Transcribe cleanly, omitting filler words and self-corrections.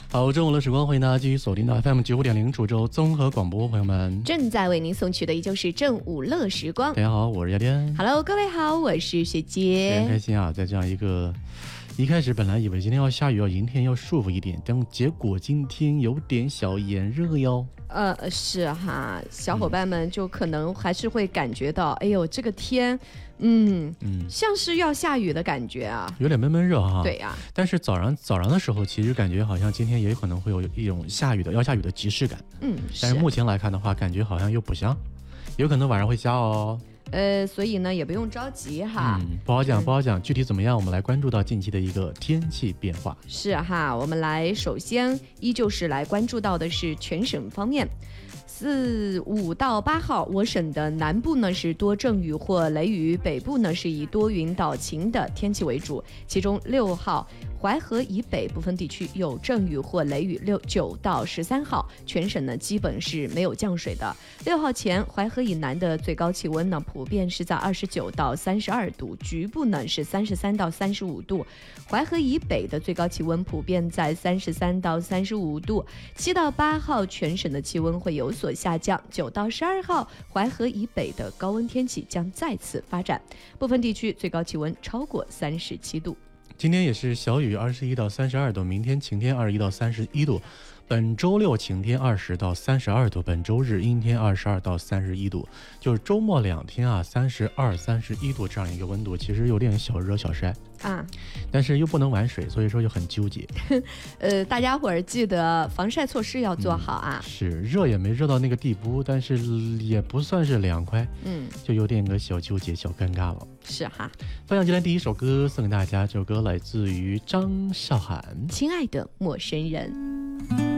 好，正午的时光，欢迎大家继续锁定到 FM 95.0楚州综合广播，朋友们正在为您送去的依旧是正午乐时光。 大家好，我是亚颠。 Hello， 各位好，我是雪姐。 非常开心啊，在这样一个一开始本来以为今天要下雨，要阴天，要舒服一点，但结果今天有点小炎热哟。 是哈，小伙伴们就可能还是会感觉到，哎呦，这个天，像是要下雨的感觉啊， 有点闷闷热哈。 对呀。 但是早上的时候，其实感觉好像今天也有可能会有一种要下雨的即视感。但是目前来看的话，感觉好像又不像，有可能晚上会下哦。 所以呢也不用着急哈。 不好讲，具体怎么样，我们来关注到近期的一个天气变化。 是哈，我们来首先依旧是来关注到的是全省方面。4、5到8号，我省的南部呢是多阵雨或雷雨，北部呢是以多云到晴的天气为主。其中6号，淮河以北部分地区有阵雨或雷雨。9到13号，全省呢基本是没有降水的。6号前，淮河以南的最高气温呢普遍是在29到32度，局部呢是33到35度。淮河以北的最高气温普遍在33到35度。7到8号，全省的气温会有所下降。9到12号，淮河以北的高温天气将再次发展，部分地区最高气温超过37度。 今天也是小雨21到32度，明天晴天21到31度，本周六晴天20到32度，本周日阴天22到31度，就是周末2天啊，32、31度这样一个温度，其实有点小热小晒啊， 但是又不能玩水，所以说就很纠结。 大家伙儿记得防晒措施要做好啊。 是热也没热到那个地步，但是也不算是凉快，就有点个小纠结、小尴尬了。 是哈。 分享今天第一首歌送给大家，这首歌来自于张韶涵， 《亲爱的陌生人》。